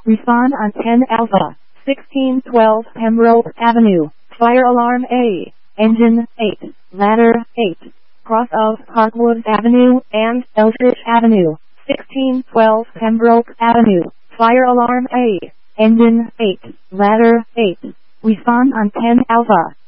Respond on 10 Alpha, 1612 Pembroke Avenue, fire alarm A, engine 8, ladder 8, cross of Parkwood Avenue and Eldridge Avenue, 1612 Pembroke Avenue, fire alarm A, engine 8, ladder 8. Respond on 10 Alpha.